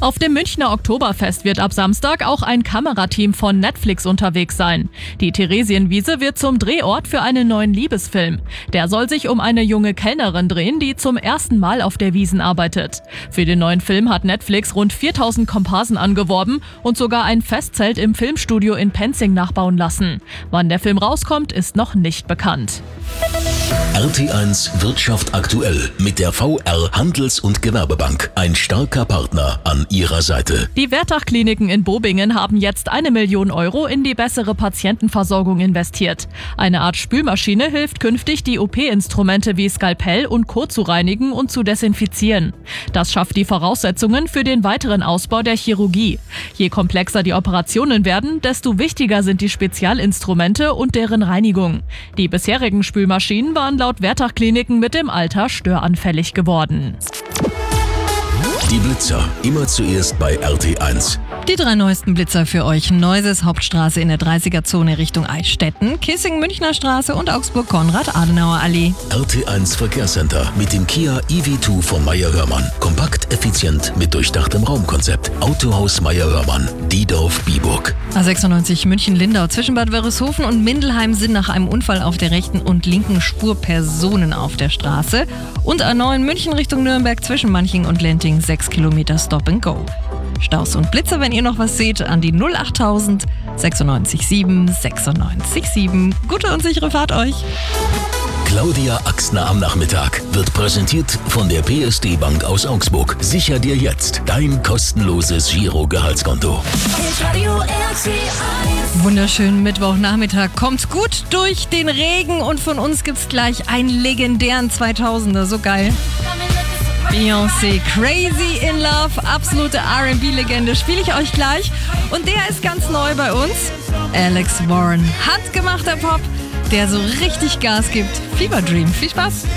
Auf dem Münchner Oktoberfest wird ab Samstag auch ein Kamerateam von Netflix unterwegs sein. Die Theresienwiese wird zum Drehort für einen neuen Liebesfilm. Der soll sich um eine junge Kellnerin drehen, die zum ersten Mal auf der Wiesn arbeitet. Für den neuen Film hat Netflix rund 4000 Komparsen angeworben und sogar ein Festzelt im Filmstudio in Penzing nachbauen lassen. Wann der Film rauskommt, ist noch nicht bekannt. RT1 Wirtschaft aktuell mit der VR Handels- und Gewerbebank. Ein starker Partner an Ihrer Seite. Die Wertach-Kliniken in Bobingen haben jetzt 1 Million Euro in die bessere Patientenversorgung investiert. Eine Art Spülmaschine hilft künftig, die OP-Instrumente wie Skalpell und Co. zu reinigen und zu desinfizieren. Das schafft die Voraussetzungen für den weiteren Ausbau der Chirurgie. Je komplexer die Operationen werden, desto wichtiger sind die Spezialinstrumente und deren Reinigung. Die bisherigen Spülmaschinen waren laut Wertach-Kliniken mit dem Alter störanfällig geworden. Die Blitzer, immer zuerst bei RT1. Die 3 neuesten Blitzer für euch. Neuses Hauptstraße in der 30er-Zone Richtung Eichstätten, Kissing Münchner Straße und Augsburg-Konrad-Adenauer-Allee. RT1 Verkehrscenter mit dem Kia EV2 von Meyer-Hörmann. Kompakt, effizient, mit durchdachtem Raumkonzept. Autohaus Meyer-Hörmann, Diedorf-Biburg. A96 München-Lindau zwischen Bad Wörishofen und Mindelheim sind nach einem Unfall auf der rechten und linken Spur Personen auf der Straße. Und A9 München Richtung Nürnberg zwischen Manching und Lenting 6 Kilometer Stop and Go. Staus und Blitzer, wenn ihr noch was seht, an die 08000 967 967. Gute und sichere Fahrt euch. Claudia Axner am Nachmittag wird präsentiert von der PSD Bank aus Augsburg. Sicher dir jetzt dein kostenloses Giro-Gehaltskonto. Wunderschönen Mittwochnachmittag. Kommt gut durch den Regen und von uns gibt's gleich einen legendären 2000er. So geil. Beyoncé, Crazy in Love, absolute R&B-Legende, spiele ich euch gleich. Und der ist ganz neu bei uns. Alex Warren, handgemachter Pop, der so richtig Gas gibt. Fever Dream, viel Spaß.